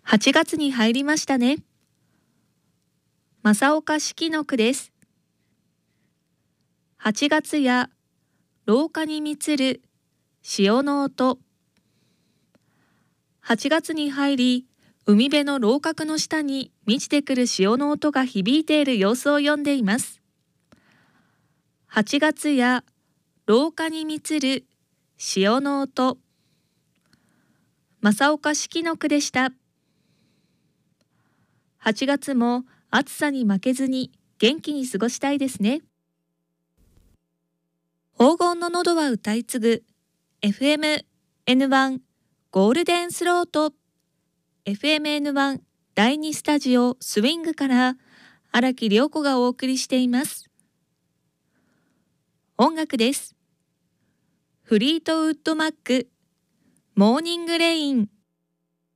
8月に入りましたね。正岡子規の句です。8月や廊下に満つる潮の音。8月に入り、海辺の楼閣の下に満ちてくる潮の音が響いている様子を読んでいます。8月や廊下に満つる潮の音。正岡子規の句でした。8月も暑さに負けずに元気に過ごしたいですね。黄金の喉は歌い継ぐ FM-N1 ゴールデンスロート FM-N1 第2スタジオスウィングから荒木涼子がお送りしています。音楽です。フリートウッドマックモーニングレイン。